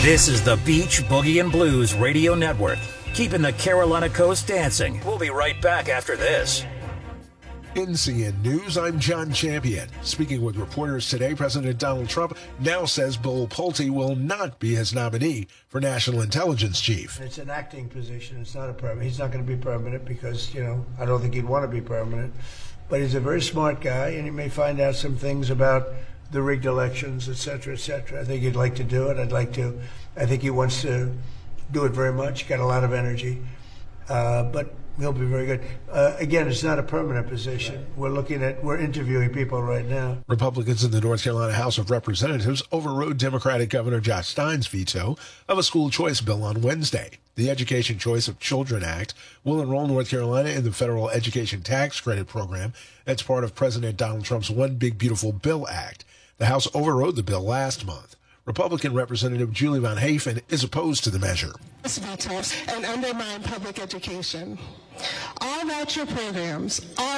This is the Beach Boogie and Blues Radio Network, keeping the Carolina coast dancing. We'll be right back after this. NCN News, I'm John Champion. Speaking with reporters today, President Donald Trump now says Bill Pulte will not be his nominee for National Intelligence Chief. It's an acting position. It's not a permanent. He's not going to be permanent because, I don't think he'd want to be permanent. But he's a very smart guy, and he may find out some things about the rigged elections, et cetera, et cetera. I think he'd like to do it. I think he wants to do it very much. Got a lot of energy. But he'll be very good. Again, it's not a permanent position. We're interviewing people right now. Republicans in the North Carolina House of Representatives overrode Democratic Governor Josh Stein's veto of a school choice bill on Wednesday. The Education Choice of Children Act will enroll North Carolina in the federal education tax credit program as part of President Donald Trump's One Big Beautiful Bill Act. The House overrode the bill last month. Republican Representative Julie Von Hafen is opposed to the measure. This veto and undermine public education. All voucher programs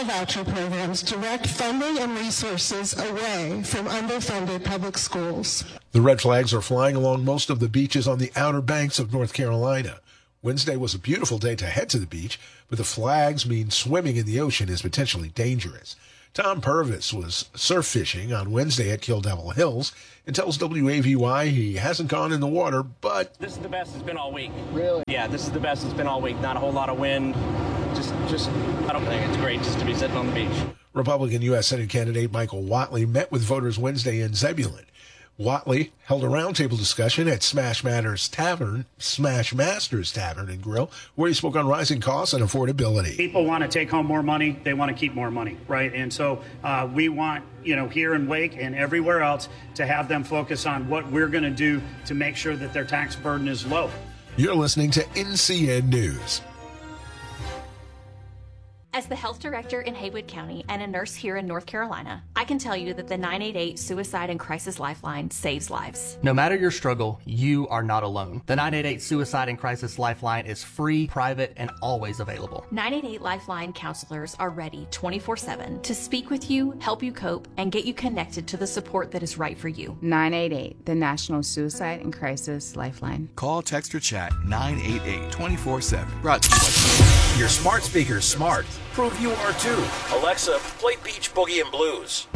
direct funding and resources away from underfunded public schools. The red flags are flying along most of the beaches on the Outer Banks of North Carolina. Wednesday was a beautiful day to head to the beach, but the flags mean swimming in the ocean is potentially dangerous. Tom Purvis was surf fishing on Wednesday at Kill Devil Hills and tells WAVY he hasn't gone in the water, but... This is the best it's been all week. Really? Yeah, this is the best it's been all week. Not a whole lot of wind. Just I don't think it's great just to be sitting on the beach. Republican U.S. Senate candidate Michael Whatley met with voters Wednesday in Zebulon. Whatley held a roundtable discussion at Smash Masters Tavern and Grill, where he spoke on rising costs and affordability. People want to take home more money. They want to keep more money, right? And so we want, here in Wake and everywhere else to have them focus on what we're going to do to make sure that their tax burden is low. You're listening to NCN News. As the health director in Haywood County and a nurse here in North Carolina, I can tell you that the 988 Suicide and Crisis Lifeline saves lives. No matter your struggle, you are not alone. The 988 Suicide and Crisis Lifeline is free, private, and always available. 988 Lifeline counselors are ready 24/7 to speak with you, help you cope, and get you connected to the support that is right for you. 988, the National Suicide and Crisis Lifeline. Call, text, or chat 988 24/7. Brought to you by Your smart speaker's smart. Prove you are too. Alexa, play Beach Boogie and Blues.